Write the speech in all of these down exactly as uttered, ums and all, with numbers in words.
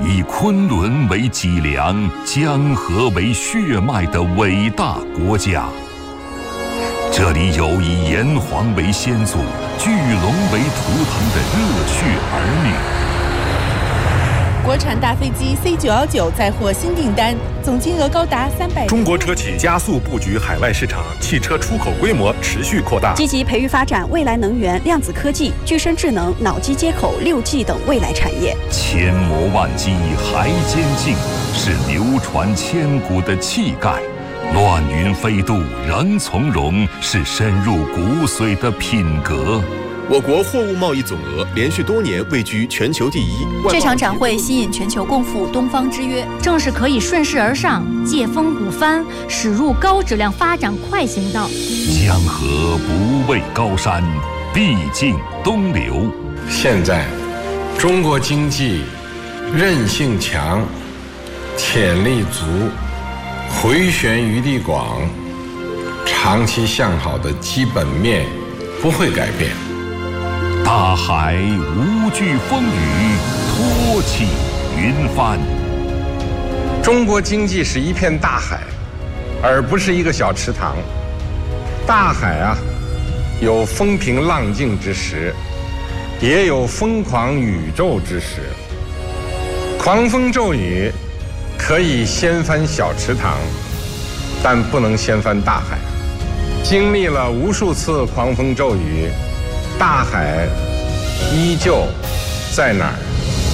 以昆仑为脊梁，江河为血脉的伟大国家。这里有以炎黄为先祖、巨龙为图腾的热血儿女。 国产大飞机 C 九一九再获新订单，总金额高达三百。 中国车企加速布局海外市场，汽车出口规模持续扩大， 积极培育发展未来能源、量子科技、具身智能、脑机接口、六 G 等未来产业。 千磨万击还坚劲，是流传千古的气概；乱云飞渡仍从容，是深入骨髓的品格。 我国货物贸易总额连续多年位居全球第一。 这场展会吸引全球共赴东方之约， 正是可以顺势而上，借风鼓帆，驶入高质量发展快行道。 江河不畏高山，必经东流。 现在，中国经济韧性强，潜力足，回旋余地广，长期向好的基本面不会改变。 大海无惧风雨，托起云帆。 中国经济是一片大海，而不是一个小池塘。大海啊，有风平浪静之时，也有疯狂宇宙之时。狂风骤雨可以掀翻小池塘，但不能掀翻大海。经历了无数次狂风骤雨，大海依旧在哪儿？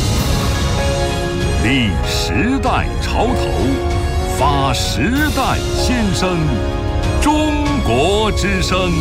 立时代潮头，发时代先声，中国之声。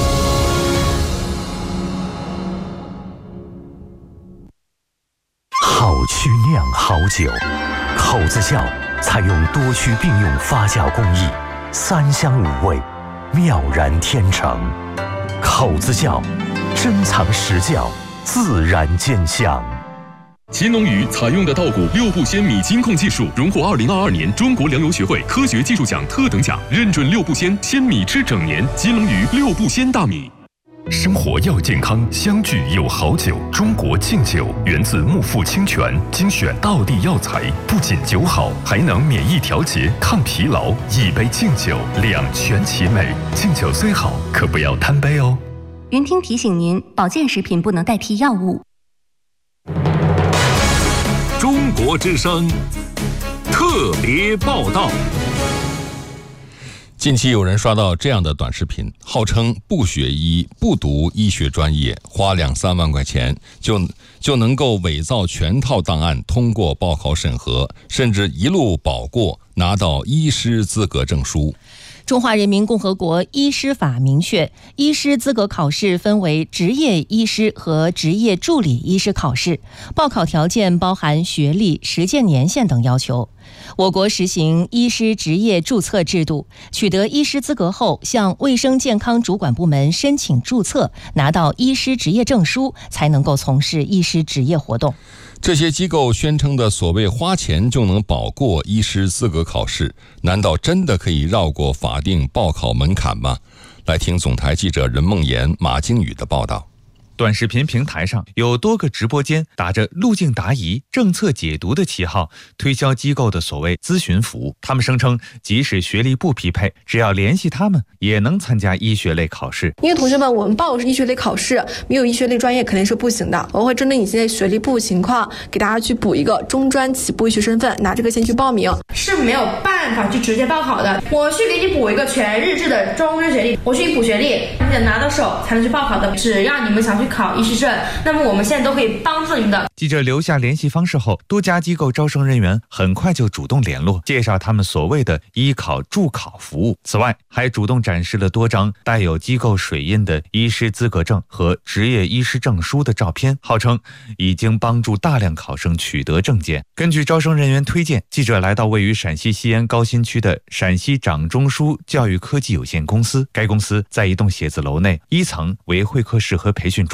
好曲酿好酒，口子窖采用多区并用发酵工艺，三香五味，妙然天成。口子窖珍藏实窖，自然见香。 金龙鱼采用的稻谷六步鲜米金控技术，荣获二零二二年中国粮油学会科学技术奖特等奖，认准六步鲜，鲜米吃整年。金龙鱼六步鲜大米。 生活要健康，相聚有好酒。中国敬酒源自木富清泉，精选道地药材，不仅酒好，还能免疫调节、抗疲劳。一杯敬酒，两全其美。敬酒虽好，可不要贪杯哦。 云听提醒您，保健食品不能代替药物。 中国之声特别报道。 近期有人刷到这样的短视频，号称不学医、不读医学专业，花两三万块钱就就能够伪造全套档案，通过报考审核，甚至一路保过，拿到医师资格证书。 中华人民共和国医师法明确，医师资格考试分为执业医师和执业助理医师考试，报考条件包含学历、实践年限等要求。我国实行医师执业注册制度，取得医师资格后，向卫生健康主管部门申请注册，拿到医师执业证书，才能够从事医师执业活动。 这些机构宣称的所谓花钱就能保过医师资格考试，难道真的可以绕过法定报考门槛吗？来听总台记者任梦妍、马金宇的报道。 短视频平台上有多个直播间打着路径答疑、政策解读的旗号，推销机构的所谓咨询服务。他们声称，即使学历不匹配，只要联系他们，也能参加医学类考试。 因为同学们，我们报的是医学类考试，没有医学类专业肯定是不行的。我会针对你现在学历不情况，给大家去补一个中专起步医学身份，拿这个先去报名。 是没有办法去直接报考的，我去给你补一个全日制的中日学历，我去补学历，你得拿到手才能去报考的。只要你们想去考医师证，那么我们现在都可以帮助你们的。 记者留下联系方式后，多家机构招生人员很快就主动联络，介绍他们所谓的医考助考服务。此外，还主动展示了多张带有机构水印的医师资格证和执业医师证书的照片，号称已经帮助大量考生取得证件。根据招生人员推荐，记者来到位于陕西西安高新区的陕西掌中枢教育科技有限公司。该公司在一栋写字楼内，一层为会客室和培训中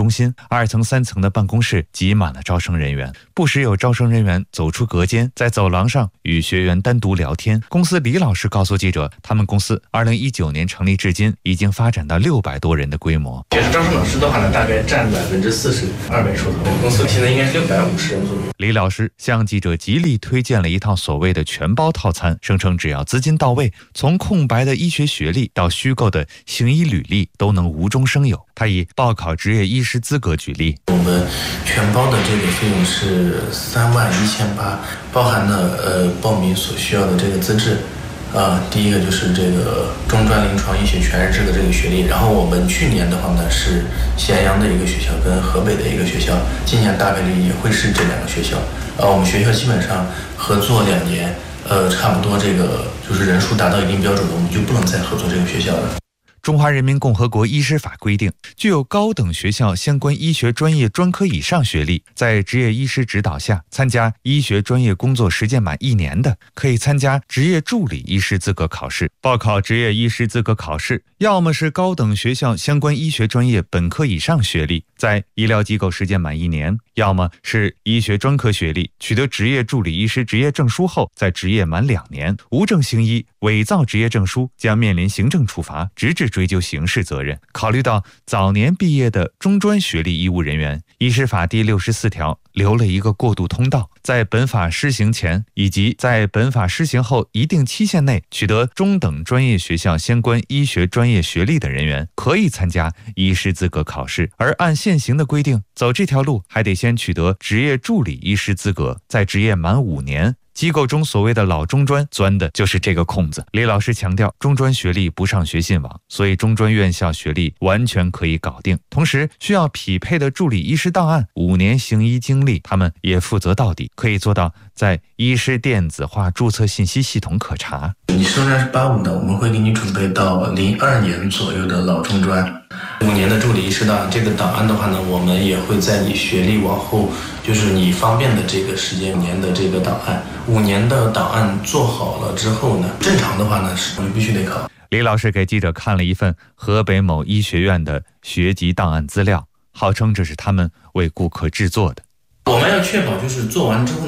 中心，二层三层的办公室挤满了招生人员，不时有招生人员走出隔间，在走廊上与学员单独聊天。公司李老师告诉记者，他们公司二零一九年成立至今，已经发展到六百多人的规模。 其实招生老师的话呢，大概占百分之四十，二百出头。我们公司现在应该是六百五十人左右。 李老师向记者极力推荐了一套所谓的全包套餐，声称只要资金到位，从空白的医学学历到虚构的行医履历都能无中生有。他以报考执业医师资格举例， 我们全包的这个费用是三万一千八，包含了呃报名所需要的这个资质。啊，第一个就是这个中专临床医学全日制的这个学历，然后我们去年的话呢是咸阳的一个学校跟河北的一个学校，今年大概率也会是这两个学校。呃，我们学校基本上合作两年，呃，差不多这个就是人数达到一定标准的，我们就不能再合作这个学校了。 中华人民共和国医师法规定，具有高等学校相关医学专业专科以上学历，在执业医师指导下参加医学专业工作实践满一年的，可以参加执业助理医师资格考试。报考执业医师资格考试，要么是高等学校相关医学专业本科以上学历，在医疗机构实践满一年，要么是医学专科学历，取得执业助理医师执业证书后，在执业满两年，无证行医，伪造执业证书将面临行政处罚，直至追究刑事责任。考虑到早年毕业的中专学历医务人员，医师法第六十四条留了一个过渡通道，在本法施行前以及在本法施行后一定期限内取得中等专业学校相关医学专业学历的人员，可以参加医师资格考试。而按现行的规定，走这条路还得先取得执业助理医师资格，在执业满五年。机构中所谓的老中专钻的就是这个空子。李老师强调，中专学历不上学信网，所以中专院校学历完全可以搞定。同时需要匹配的助理医师档案、五年行医经历，他们也负责到底，可以做到在医师电子化注册信息系统可查。 你虽然是八五的，我们会给你准备到零二年左右的老中专。五年的助理医师档案，这个档案的话呢，我们也会在你学历往后，就是你方便的这个时间年的这个档案，五年的档案做好了之后呢，正常的话呢，是你必须得考。 李老师给记者看了一份河北某医学院的学籍档案资料，号称这是他们为顾客制作的。 我们要确保就是做完之后